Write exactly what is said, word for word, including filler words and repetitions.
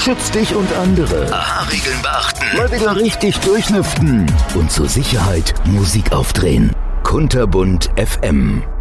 Schütz dich und andere. Aha-Regeln beachten. Mal wieder richtig durchnüften. Und zur Sicherheit Musik aufdrehen. Kunterbunt F M.